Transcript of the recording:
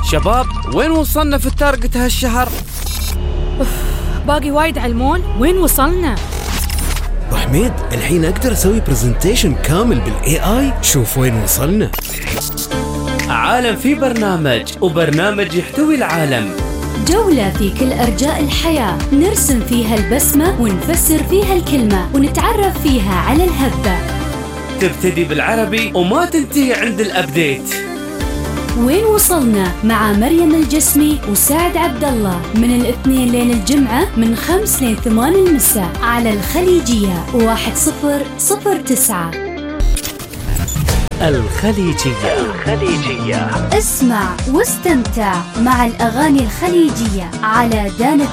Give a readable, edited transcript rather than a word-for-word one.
شباب وين وصلنا في التارجت هالشهر؟ باقي وايد على المول. وين وصلنا؟ أبو حميد الحين أقدر أسوي برزنتيشن كامل بالAI. شوف وين وصلنا. عالم في برنامج، وبرنامج يحتوي العالم. جولة في كل أرجاء الحياة، نرسم فيها البسمة ونفسر فيها الكلمة ونتعرف فيها على الهبة. تبتدي بالعربي وما تنتهي عند الأبديت. وين وصلنا مع مريم الجسمي وسعد عبد الله من الاثنين لين الجمعة من 5 ل 8 المساء على الخليجية 1009. الخليجية. اسمع واستمتع مع الأغاني الخليجية على دانا